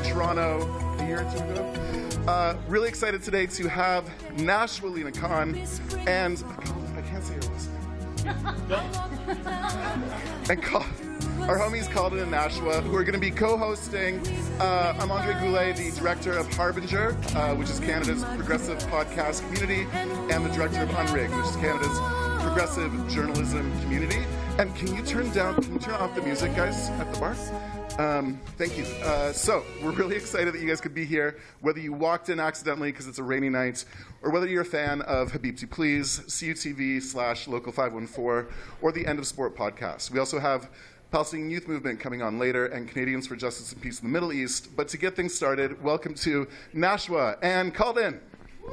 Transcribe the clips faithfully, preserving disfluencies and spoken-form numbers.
Toronto a year or two ago. Uh, really excited today to have Nashua Lena Khan and I can't say her last name. and call, our homies Calden and Nashua, who are going to be co-hosting. Uh, I'm Andre Goulet, the director of Harbinger, uh, which is Canada's progressive podcast community, and the director of Unrigged, which is Canada's progressive journalism community. And can you turn down, can you turn off the music, guys, at the bar? Um, thank you. Uh, so, we're really excited that you guys could be here, whether you walked in accidentally because it's a rainy night, or whether you're a fan of Habibti Please, C U T V slash Local five one four, or the End of Sport podcast. We also have Palestinian Youth Movement coming on later, and Canadians for Justice and Peace in the Middle East. But to get things started, welcome to Nashua and Calden.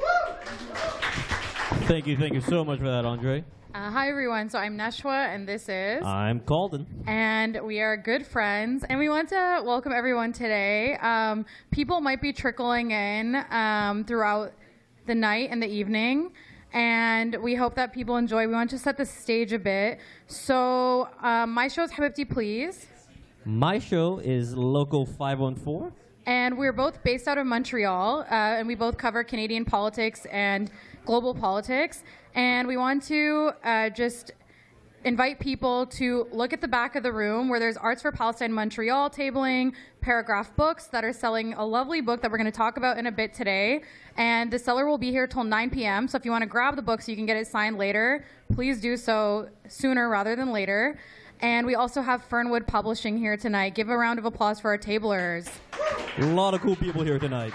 Thank you, thank you so much for that, Andre. Uh, hi, everyone. So I'm Nashua, and this is... I'm Calden. And we are good friends, and we want to welcome everyone today. Um, people might be trickling in um, throughout the night and the evening, and we hope that people enjoy. We want to set the stage a bit. So um, my show is Habibti Please. My show is Local five one four. And we're both based out of Montreal, uh, and we both cover Canadian politics and global politics. And we want to uh, just invite people to look at the back of the room where there's Arts for Palestine Montreal tabling, Paragraph Books that are selling a lovely book that we're going to talk about in a bit today. And the seller will be here till nine p.m. So if you want to grab the book so you can get it signed later, please do so sooner rather than later. And we also have Fernwood Publishing here tonight. Give a round of applause for our tablers. A lot of cool people here tonight.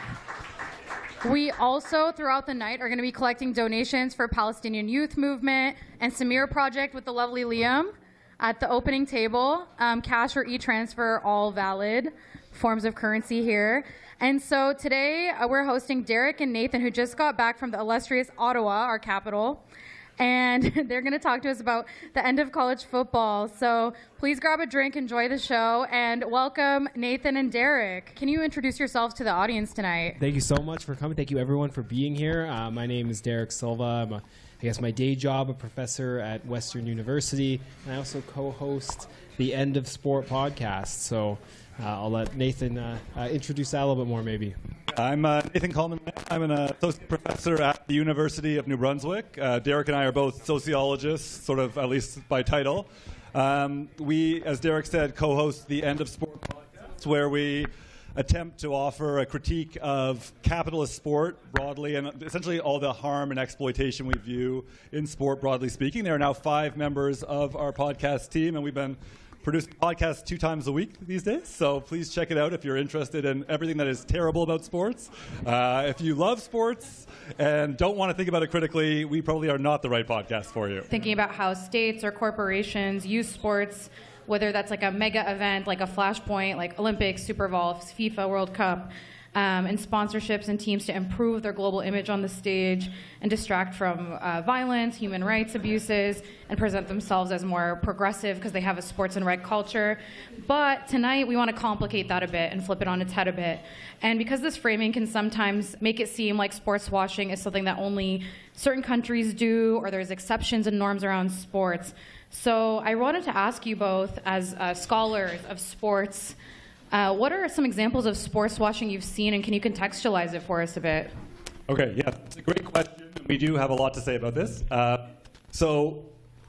We also, throughout the night, are going to be collecting donations for Palestinian Youth Movement and Samir Project with the lovely Liam at the opening table. Um, cash or e-transfer, all valid forms of currency here. And so today, uh, we're hosting Derek and Nathan, who just got back from the illustrious Ottawa, our capital. And they're going to talk to us about the end of college football. So please grab a drink, enjoy the show, and welcome Nathan and Derek. Can you introduce yourselves to the audience tonight? Thank you so much for coming. Thank you, everyone, for being here. Uh, my name is Derek Silva. I'm, a, I guess, my day job, a professor at Western University. And I also co-host the End of Sport podcast. So uh, I'll let Nathan uh, uh, introduce that a little bit more, maybe. I'm uh, Nathan Coleman. I'm an uh, associate professor at the University of New Brunswick. Uh, Derek and I are both sociologists, sort of, at least by title. Um, we, as Derek said, co-host the End of Sport podcast, where we attempt to offer a critique of capitalist sport broadly and essentially all the harm and exploitation we view in sport, broadly speaking. There are now five members of our podcast team, and we've been producing podcasts two times a week these days, so please check it out if you're interested in everything that is terrible about sports. Uh, if you love sports and don't want to think about it critically, we probably are not the right podcast for you. Thinking about how states or corporations use sports, whether that's like a mega event, like a Flashpoint, like Olympics, Super Bowl, FIFA World Cup, um, and sponsorships and teams to improve their global image on the stage and distract from uh, violence, human rights abuses, and present themselves as more progressive because they have a sports and reg culture. But tonight we want to complicate that a bit and flip it on its head a bit. And because this framing can sometimes make it seem like sports washing is something that only certain countries do, or there's exceptions and norms around sports. So I wanted to ask you both, as uh, scholars of sports, Uh, what are some examples of sports washing you've seen, and can you contextualize it for us a bit? Okay, yeah, it's a great question. We do have a lot to say about this. Uh, so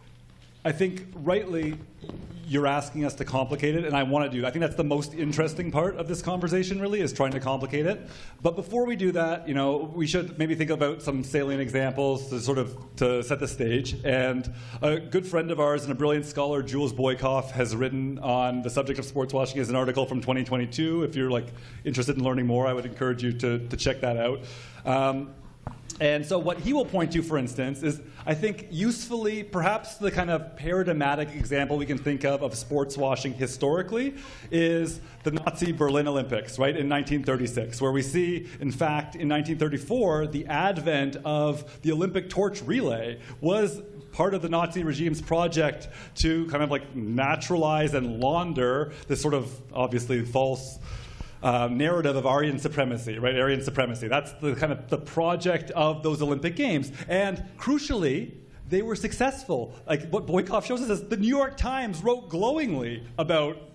I think rightly you're asking us to complicate it, and I want to do. I think that's the most interesting part of this conversation, really, is trying to complicate it. But before we do that, you know, we should maybe think about some salient examples to sort of to set the stage. And a good friend of ours and a brilliant scholar, Jules Boykoff, has written on the subject of sports washing as an article from twenty twenty-two. If you're like interested in learning more, I would encourage you to to check that out. Um, And so what he will point to, for instance, is, I think, usefully, perhaps the kind of paradigmatic example we can think of of sports washing historically is the Nazi Berlin Olympics, right, in nineteen thirty-six, where we see, in fact, in nineteen thirty-four, the advent of the Olympic torch relay was part of the Nazi regime's project to kind of like naturalize and launder this sort of obviously false Uh, narrative of Aryan supremacy, right? Aryan supremacy. That's the kind of the project of those Olympic Games. And crucially, they were successful. Like what Boykoff shows us is the New York Times wrote glowingly about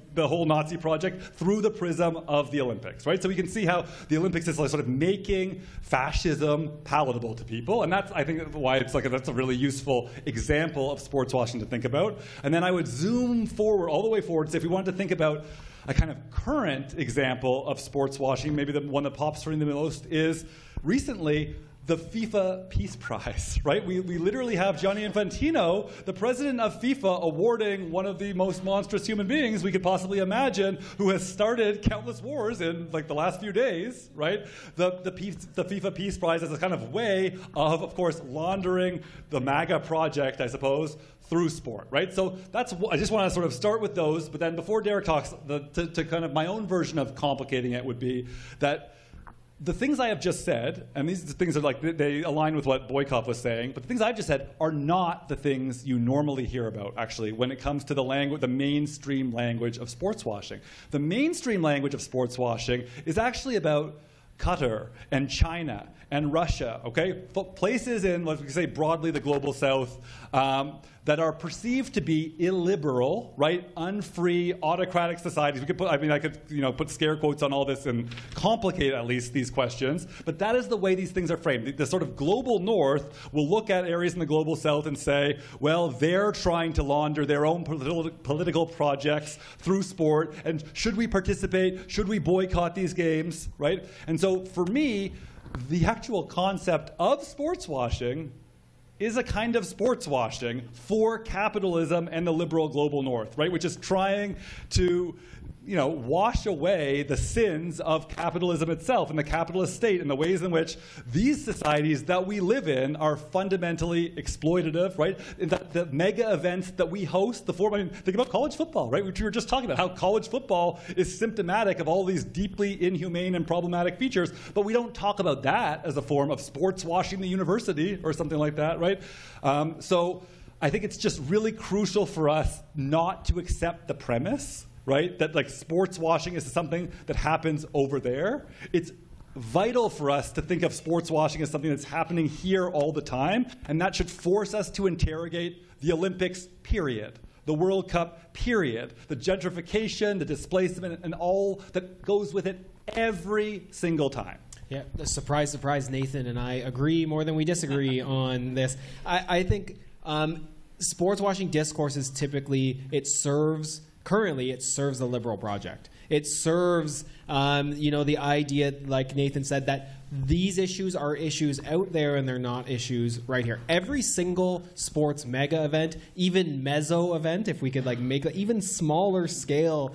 the whole Nazi project through the prism of the Olympics, right? So we can see how the Olympics is like sort of making fascism palatable to people, and that's, I think, why it's like a, that's a really useful example of sports washing to think about. And then I would zoom forward, all the way forward, so if we wanted to think about a kind of current example of sports washing, maybe the one that pops for me the most is recently the FIFA Peace Prize, right? We, we literally have Gianni Infantino, the president of FIFA, awarding one of the most monstrous human beings we could possibly imagine, who has started countless wars in like the last few days, right? The, the, peace, the FIFA Peace Prize as a kind of way of, of course, laundering the MAGA project, I suppose, through sport, right? So that's, I just want to sort of start with those, but then before Derek talks, the, to, to kind of my own version of complicating it would be that the things I have just said, and these things are like, they align with what Boykov was saying, but the things I've just said are not the things you normally hear about, actually, when it comes to the language, the mainstream language of sports washing. The mainstream language of sports washing is actually about Qatar and China and Russia, okay? Places in, let's say broadly, the global south um, that are perceived to be illiberal, right? Unfree, autocratic societies. We could put, I mean, I could, you know, put scare quotes on all this and complicate at least these questions, but that is the way these things are framed. The, the sort of global north will look at areas in the global south and say, well, they're trying to launder their own politi- political projects through sport, and should we participate? Should we boycott these games, right? And so for me, the actual concept of sports washing is a kind of sports washing for capitalism and the liberal global north, right? Which is trying to, you know, wash away the sins of capitalism itself and the capitalist state and the ways in which these societies that we live in are fundamentally exploitative, right? And that the mega events that we host, the form, I mean, think about college football, right? Which we were just talking about, how college football is symptomatic of all these deeply inhumane and problematic features, but we don't talk about that as a form of sports washing the university or something like that, right? Um, so I think it's just really crucial for us not to accept the premise, right, that like sports washing is something that happens over there. It's vital for us to think of sports washing as something that's happening here all the time, and that should force us to interrogate the Olympics, period, the World Cup, period, the gentrification, the displacement, and all that goes with it every single time. Yeah, surprise, surprise, Nathan and I agree more than we disagree on this. I, I think um, sports washing discourses typically, it serves, currently it serves the liberal project. It serves, um, you know, the idea, like Nathan said, that these issues are issues out there and they're not issues right here. Every single sports mega event, even meso event, if we could like make even smaller scale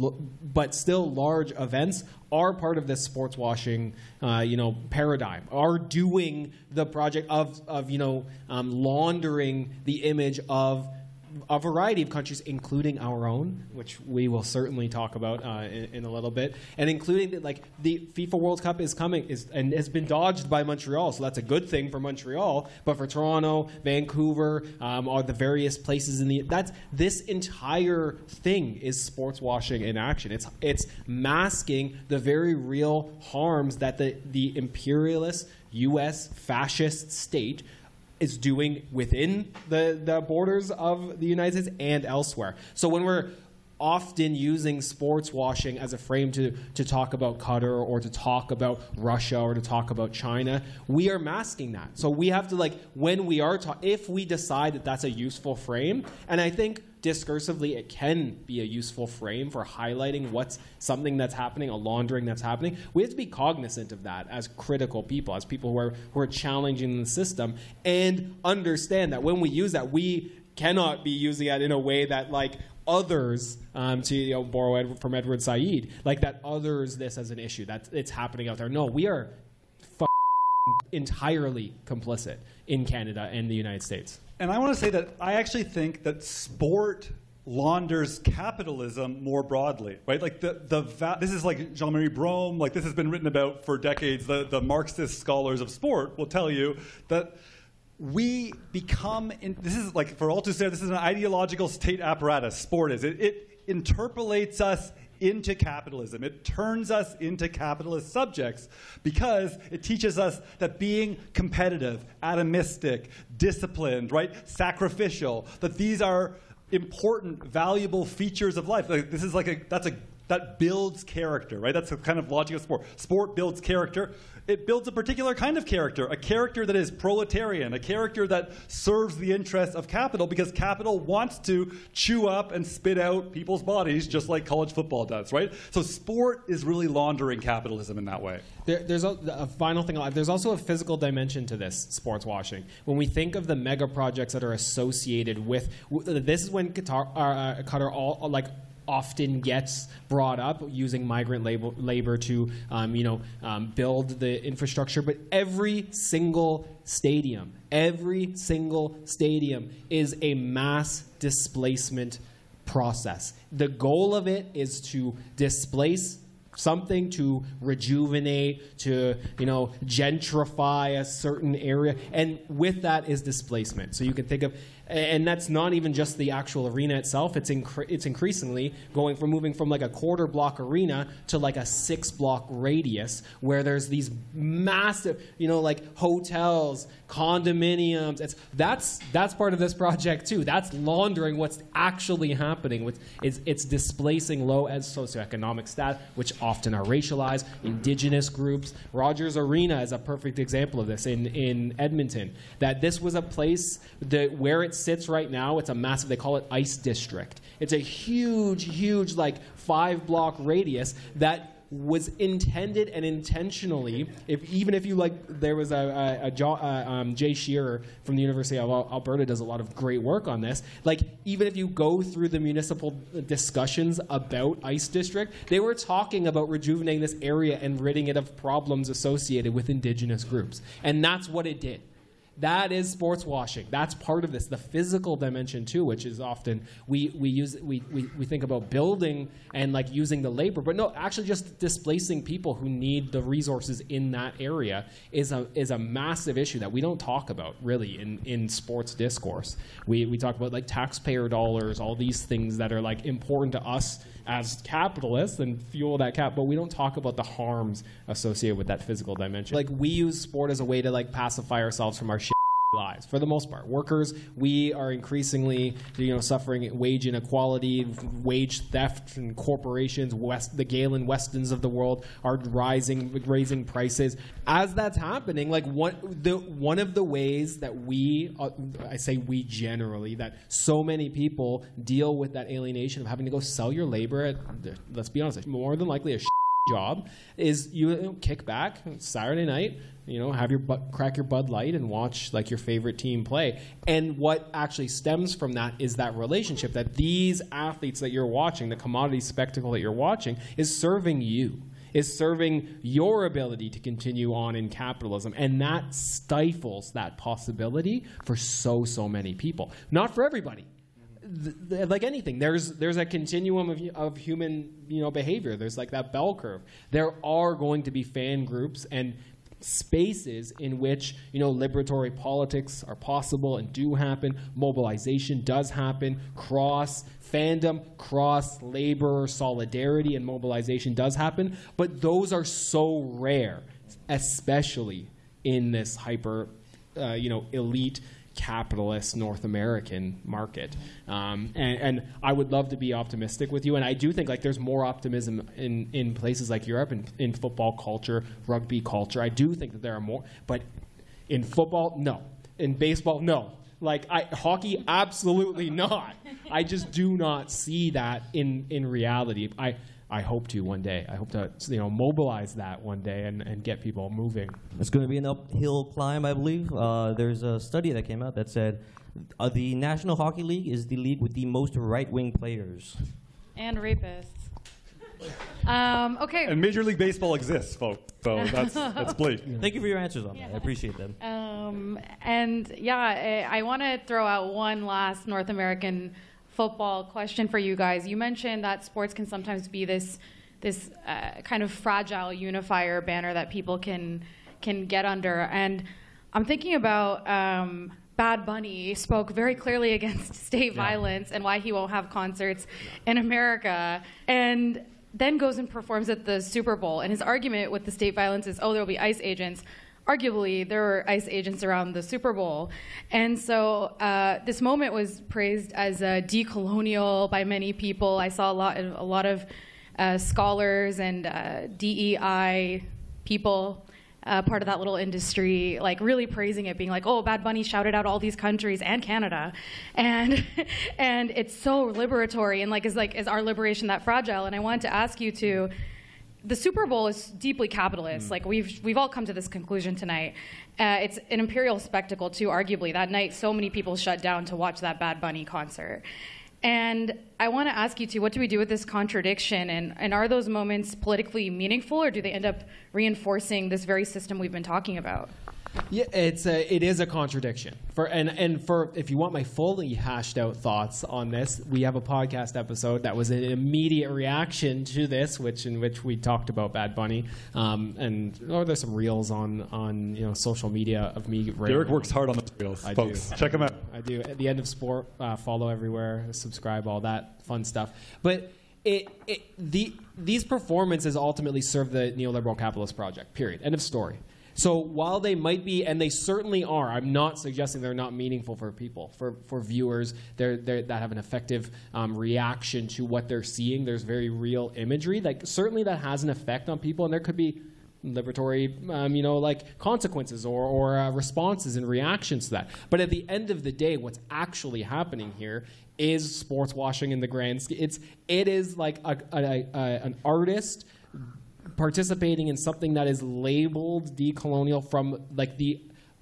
but still large events, are part of this sports washing, uh, you know, paradigm. Are doing the project of, of you know, um, laundering the image of a variety of countries, including our own, which we will certainly talk about uh, in, in a little bit, and including that, like the FIFA World Cup is coming, is and has been dodged by Montreal, so that's a good thing for Montreal. But for Toronto, Vancouver, um, or the various places in the that's this entire thing is sports washing in action. It's it's masking the very real harms that the the imperialist U S fascist state is doing within the, the borders of the United States and elsewhere. So when we're often using sports washing as a frame to, to talk about Qatar or to talk about Russia or to talk about China, we are masking that. So we have to, like, when we are, ta- if we decide that that's a useful frame, and I think discursively it can be a useful frame for highlighting what's something that's happening, a laundering that's happening, we have to be cognizant of that as critical people, as people who are, who are challenging the system, and understand that when we use that, we cannot be using it in a way that, like, others, um, to you know, borrow Ed, from Edward Said, like that others this as an issue, that it's happening out there. No, we are f- entirely complicit in Canada and the United States. And I want to say that I actually think that sport launders capitalism more broadly, right? Like the the va- this is like Jean-Marie Brome, like this has been written about for decades. The the Marxist scholars of sport will tell you that we become, in, this is like, for Althusser, this is an ideological state apparatus, sport is. It, it interpolates us into capitalism. It turns us into capitalist subjects because it teaches us that being competitive, atomistic, disciplined, right, sacrificial, that these are important, valuable features of life. Like, this is like a that's a that builds character, right? That's the kind of logic of sport. Sport builds character. It builds a particular kind of character, a character that is proletarian, a character that serves the interests of capital, because capital wants to chew up and spit out people's bodies just like college football does, right? So sport is really laundering capitalism in that way. There, there's a, a final thing. There's also a physical dimension to this sports washing. When we think of the mega projects that are associated with, this is when Qatar, uh, Qatar all like. often gets brought up using migrant labor, labor to um, you know, um, build the infrastructure. But every single stadium, every single stadium is a mass displacement process. The goal of it is to displace something, to rejuvenate, to, you know, gentrify a certain area. And with that is displacement. So you can think of, and that's not even just the actual arena itself. It's incre- it's increasingly going from moving from like a quarter block arena to like a six block radius where there's these massive, you know, like hotels, condominiums. It's that's that's part of this project too. That's laundering what's actually happening. With it's it's displacing low as socioeconomic status, which often are racialized, indigenous groups. Rogers Arena is a perfect example of this in in Edmonton. That this was a place that where it sits right now, it's a massive, they call it Ice District. It's a huge, huge, like five block radius that was intended and intentionally, if even if you like, there was a, a, a jo, uh, um, Jay Shearer from the University of Alberta does a lot of great work on this. Like, even if you go through the municipal discussions about Ice District, they were talking about rejuvenating this area and ridding it of problems associated with indigenous groups. And that's what it did. That is sports washing. That's part of this. The physical dimension too, which is often we we use we, we, we think about building and like using the labor, but no, actually just displacing people who need the resources in that area is a is a massive issue that we don't talk about really in, in sports discourse. We we talk about like taxpayer dollars, all these things that are like important to us as capitalists and fuel that cap, but we don't talk about the harms associated with that physical dimension. Like, we use sport as a way to like pacify ourselves from our shit lives. For the most part, workers, we are increasingly, you know, suffering wage inequality, wage theft, and corporations, West, the Galen Westons of the world are rising, raising prices. As that's happening, like one, the one of the ways that we, uh, I say we generally, that so many people deal with that alienation of having to go sell your labor at, let's be honest, more than likely a shit job, is you, you know, kick back Saturday night, you know, have your bu- crack your Bud Light and watch like your favorite team play. And what actually stems from that is that relationship that these athletes that you're watching, the commodity spectacle that you're watching, is serving you, is serving your ability to continue on in capitalism. And that stifles that possibility for so, so many people. Not for everybody. Like anything, there's there's a continuum of, of human, you know, behavior. There's like that bell curve. There are going to be fan groups and spaces in which, you know, liberatory politics are possible and do happen. Mobilization does happen. Cross fandom, cross labor solidarity and mobilization does happen. But those are so rare, especially in this hyper, uh, you know, elite capitalist North American market. Um, and, and I would love to be optimistic with you. And I do think like there's more optimism in, in places like Europe and in football culture, rugby culture. I do think that there are more. But in football, no. In baseball, no. Like I, hockey, absolutely not. I just do not see that in, in reality. I I hope to one day. I hope to, you know, mobilize that one day and, and get people moving. It's going to be an uphill climb, I believe. Uh, there's a study that came out that said uh, the National Hockey League is the league with the most right-wing players. And rapists. Um, okay. And Major League Baseball exists, folks. So that's that's bleak. Thank you for your answers on yeah. that. I appreciate them. Um, and yeah, I, I want to throw out one last North American football question for you guys. You mentioned that sports can sometimes be this this uh, kind of fragile unifier banner that people can can get under. And I'm thinking about um, Bad Bunny spoke very clearly against state yeah. violence and why he won't have concerts yeah. in America. And then goes and performs at the Super Bowl. And his argument with the state violence is, oh, there'll be ICE agents. arguably there were ICE agents around the Super Bowl. And so uh, this moment was praised as uh, decolonial by many people. I saw a lot of, a lot of uh, scholars and uh, D E I people, uh, part of that little industry, like really praising it, being like, oh, Bad Bunny shouted out all these countries and Canada. And and it's so liberatory, and like is like is our liberation that fragile? And I wanted to ask you to, the Super Bowl is deeply capitalist. Mm. Like we've we've all come to this conclusion tonight. Uh, it's an imperial spectacle too, arguably. That night, so many people shut down to watch that Bad Bunny concert. And I want to ask you too, what do we do with this contradiction? And, and are those moments politically meaningful, or do they end up reinforcing this very system we've been talking about? Yeah, it's a, it is a contradiction. For and and for if you want my fully hashed out thoughts on this, we have a podcast episode that was an immediate reaction to this, which in which we talked about Bad Bunny. Um, and oh, there's some reels on on you know social media of me. Derek works hard on those reels, I folks. Do. Check them out. I do. At the end of sport, uh, follow everywhere, subscribe, all that fun stuff. But it, it the these performances ultimately serve the neoliberal capitalist project. Period. End of story. So while they might be, and they certainly are, I'm not suggesting they're not meaningful for people, for, for viewers they're, they're, that have an effective um, reaction to what they're seeing. There's very real imagery. Like certainly that has an effect on people, and there could be liberatory, um, you know, like consequences or, or uh, responses and reactions to that. But at the end of the day, what's actually happening here is sports washing in the grand scheme. It's it is like a, a, a, an artist participating in something that is labeled decolonial from like the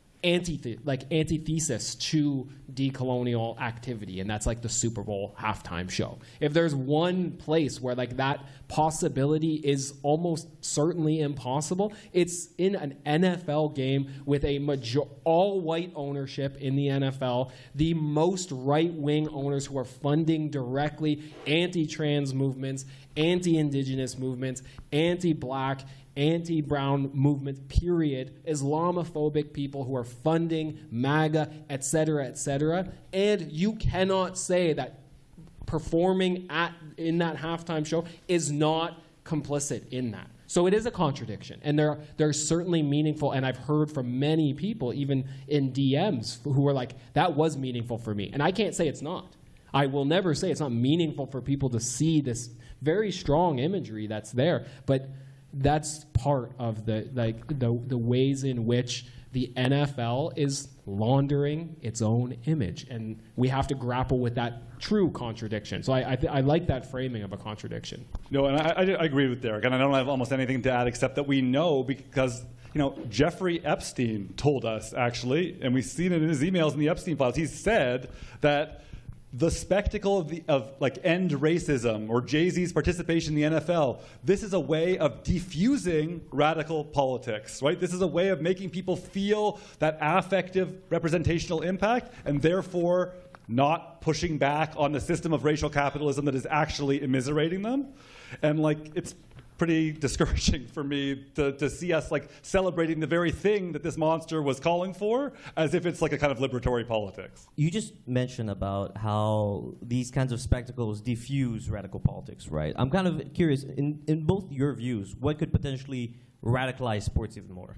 anti like antithesis to decolonial activity, and that's like the Super Bowl halftime show. If there's one place where like that possibility is almost certainly impossible, it's in an N F L game with a major all-white ownership in the N F L, the most right-wing owners who are funding directly anti-trans movements, anti-indigenous movements, anti-black, anti-brown movement, period, Islamophobic people who are funding MAGA, et cetera, et cetera. And you cannot say that performing at in that halftime show is not complicit in that. So it is a contradiction, and they're, they're certainly meaningful, and I've heard from many people, even in D Ms, who are like, that was meaningful for me. And I can't say it's not. I will never say it's not meaningful for people to see this very strong imagery that's there, but that's part of the like the the ways in which the N F L is laundering its own image, and we have to grapple with that true contradiction. So I I, th- I like that framing of a contradiction. No, and I, I, I agree with Derek, and I don't have almost anything to add except that we know because you know Jeffrey Epstein told us actually, and we've seen it in his emails in the Epstein files. He said that the spectacle of, the, of like end racism or Jay-Z's participation in the N F L, this is a way of diffusing radical politics, right? This is a way of making people feel that affective representational impact and therefore not pushing back on the system of racial capitalism that is actually immiserating them. And like, it's pretty discouraging for me to, to see us like celebrating the very thing that this monster was calling for as if it's like a kind of liberatory politics. You just mentioned about how these kinds of spectacles diffuse radical politics, right? I'm kind of curious, in, in both your views, what could potentially radicalize sports even more?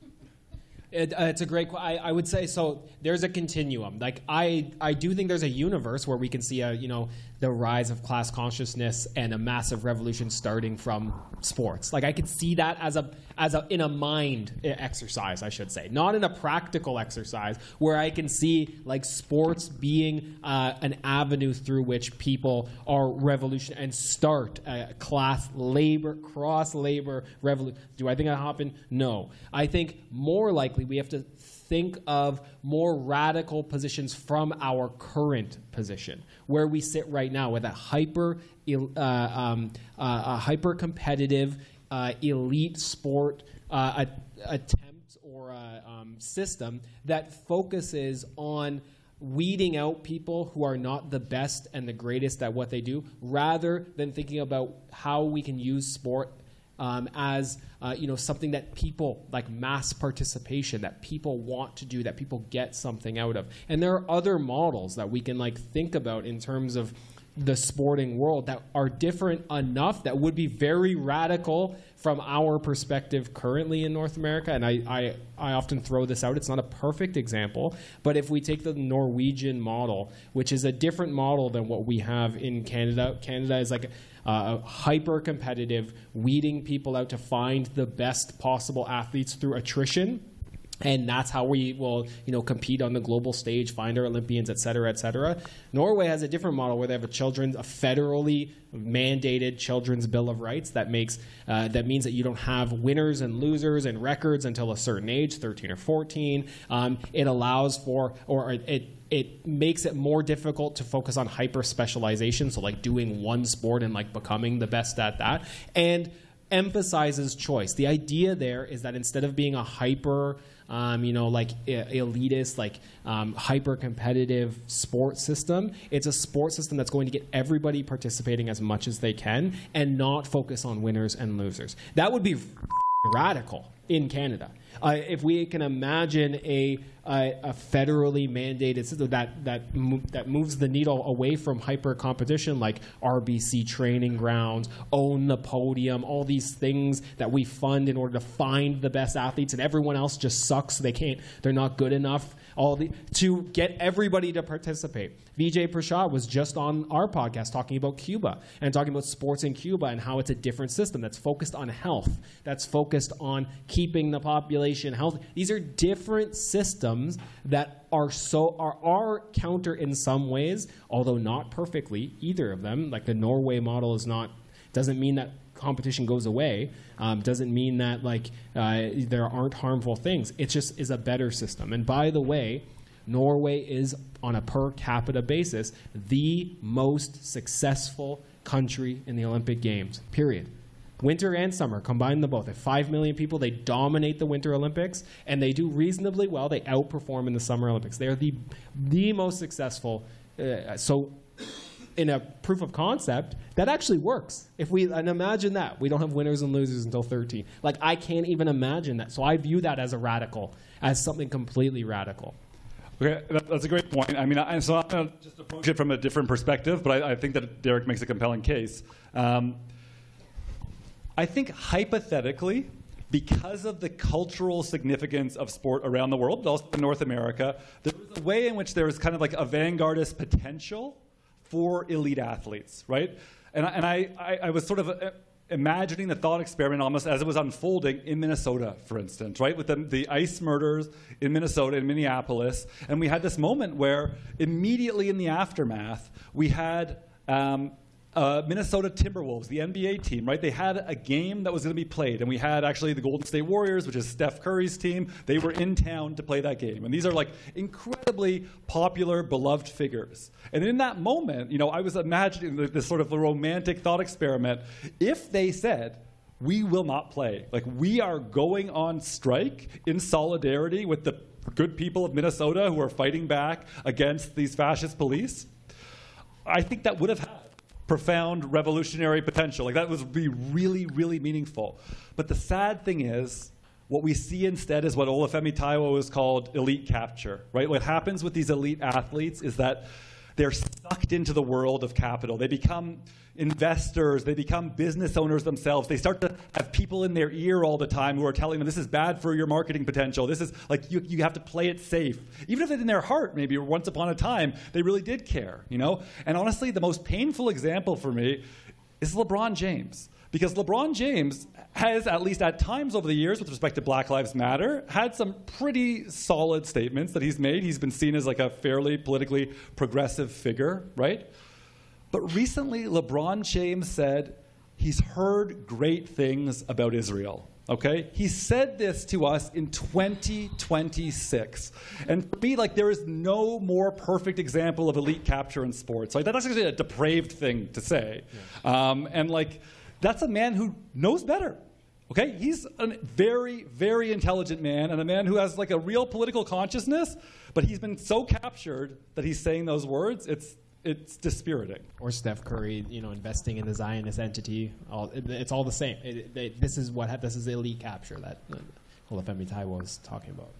It, uh, it's a great qu- I, I would say so there's a continuum. Like I, I do think there's a universe where we can see a you know the rise of class consciousness and a massive revolution starting from sports. Like I could see that as a as a in a mind exercise, I should say, not in a practical exercise, where I can see like sports being uh, an avenue through which people are revolution and start a class labor cross labor revolution. Do I think that'll happen? No. I think more likely we have to think of more radical positions from our current position, where we sit right now with a hyper, uh, um, uh, a hyper competitive uh, elite sport uh, a, attempt or a, um, system that focuses on weeding out people who are not the best and the greatest at what they do, rather than thinking about how we can use sport Um, as uh, you know, something that people, like mass participation, that people want to do, that people get something out of. And there are other models that we can like think about in terms of the sporting world that are different enough that would be very radical from our perspective currently in North America. And I, I, I often throw this out. It's not a perfect example, but if we take the Norwegian model, which is a different model than what we have in Canada, Canada is like uh, hyper-competitive, weeding people out to find the best possible athletes through attrition. And that's how we will, you know, compete on the global stage, find our Olympians, et cetera, et cetera. Norway has a different model where they have a children's, a federally mandated children's bill of rights that makes uh, that means that you don't have winners and losers and records until a certain age, thirteen or fourteen. Um, it allows for, or it it makes it more difficult to focus on hyper specialization, so like doing one sport and like becoming the best at that, and emphasizes choice. The idea there is that instead of being a hyper Um, you know, like elitist, like um, hyper-competitive sports system. It's a sports system that's going to get everybody participating as much as they can and not focus on winners and losers. That would be radical in Canada. Uh, if we can imagine a, a, a federally mandated system that that mo- that moves the needle away from hyper competition, like R B C training grounds, Own the Podium, all these things that we fund in order to find the best athletes, and everyone else just sucks. They can't. They're not good enough. All the to get everybody to participate. Vijay Prashad was just on our podcast talking about Cuba and talking about sports in Cuba and how it's a different system that's focused on health, that's focused on keeping the population healthy. These are different systems that are so are, are counter in some ways, although not perfectly, either of them. Like the Norway model is not doesn't mean that competition goes away. Um, doesn't mean that like uh, there aren't harmful things. It just is a better system. And by the way, Norway is, on a per capita basis, the most successful country in the Olympic Games, period. Winter and summer, combine them both. They have five million people. They dominate the Winter Olympics, and they do reasonably well. They outperform in the Summer Olympics. They are the, the most successful. Uh, so in a proof of concept, that actually works. If we and imagine that. We don't have winners and losers until thirteen. Like, I can't even imagine that. So I view that as a radical, as something completely radical. Okay, that, that's a great point. I mean, I, so I'm going to just approach it from a different perspective, but I, I think that Derek makes a compelling case. Um, I think hypothetically, because of the cultural significance of sport around the world, but also in North America, there was a way in which there was kind of like a vanguardist potential for elite athletes, right? And, and I, I, I was sort of uh, imagining the thought experiment almost as it was unfolding in Minnesota, for instance, right? With the, the ICE murders in Minnesota, in Minneapolis. And we had this moment where immediately in the aftermath, we had um, uh, Minnesota Timberwolves, the N B A team, right? They had a game that was going to be played. And we had actually the Golden State Warriors, which is Steph Curry's team. They were in town to play that game. And these are like incredibly popular, beloved figures. And in that moment, you know, I was imagining this sort of romantic thought experiment. If they said, we will not play, like we are going on strike in solidarity with the good people of Minnesota who are fighting back against these fascist police, I think that would have had profound revolutionary potential. Like that would be really, really meaningful. But the sad thing is, what we see instead is what Olufemi Taiwo has called elite capture, right? What happens with these elite athletes is that they're sucked into the world of capital. They become investors. They become business owners themselves. They start to have people in their ear all the time who are telling them, this is bad for your marketing potential. This is like, you, you have to play it safe. Even if in their heart, maybe once upon a time, they really did care, you know? And honestly, the most painful example for me is LeBron James. Because LeBron James has, at least at times over the years with respect to Black Lives Matter, had some pretty solid statements that he's made. He's been seen as like a fairly politically progressive figure, right? But recently, LeBron James said he's heard great things about Israel, okay? He said this to us in twenty twenty-six. And for me, like, there is no more perfect example of elite capture in sports. Like, that's actually a depraved thing to say. Yeah. Um, and, like, that's a man who knows better. Okay? He's a very, very intelligent man and a man who has like a real political consciousness, but he's been so captured that he's saying those words, it's it's dispiriting. Or Steph Curry, you know, investing in the Zionist entity. All, it, it's all the same. It, it, this is what this is elite capture that Olufemi Taiwo was talking about.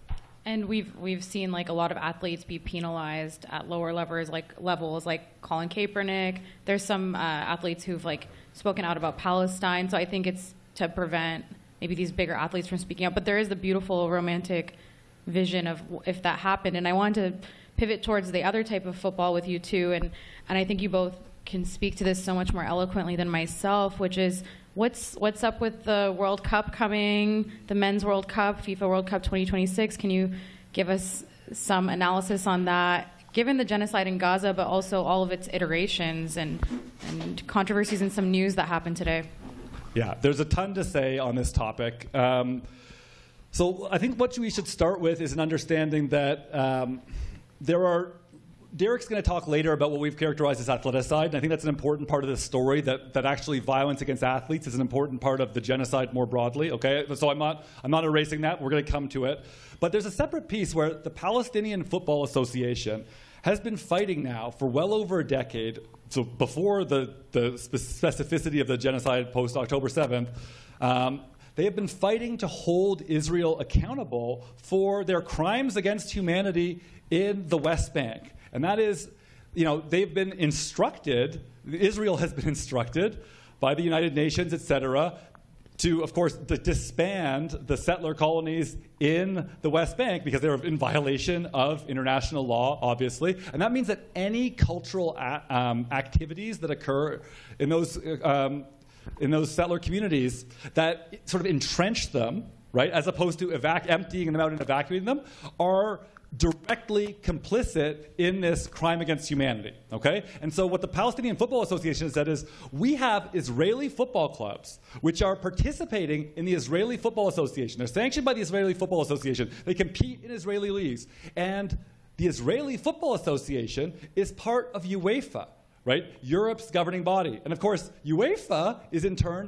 And we've we've seen like a lot of athletes be penalized at lower levels, like levels, like Colin Kaepernick. There's some uh, athletes who've like spoken out about Palestine. So I think it's to prevent maybe these bigger athletes from speaking out. But there is the beautiful romantic vision of if that happened. And I wanted to pivot towards the other type of football with you too. And and I think you both can speak to this so much more eloquently than myself, which is what's what's up with the World Cup coming, the Men's World Cup, FIFA World Cup twenty twenty-six. Can you give us some analysis on that, given the genocide in Gaza, but also all of its iterations and, and controversies and some news that happened today? Yeah, there's a ton to say on this topic. Um, so I think what we should start with is an understanding that um, there are Derek's going to talk later about what we've characterized as athleticide, and I think that's an important part of this story, that, that actually violence against athletes is an important part of the genocide more broadly, okay? So I'm not, I'm not erasing that. We're going to come to it. But there's a separate piece where the Palestinian Football Association has been fighting now for well over a decade, so before the, the specificity of the genocide post-October seventh, um, they have been fighting to hold Israel accountable for their crimes against humanity in the West Bank. And that is, you know, they've been instructed, Israel has been instructed by the United Nations, et cetera, to, of course, to disband the settler colonies in the West Bank because they're in violation of international law, obviously. And that means that any cultural a- um, activities that occur in those, um, in those settler communities that sort of entrench them, right, as opposed to evac- emptying them out and evacuating them, are directly complicit in this crime against humanity, okay? And so what the Palestinian Football Association has said is, we have Israeli football clubs which are participating in the Israeli Football Association. They're sanctioned by the Israeli Football Association. They compete in Israeli leagues. And the Israeli Football Association is part of UEFA, right? Europe's governing body. And of course, UEFA is in turn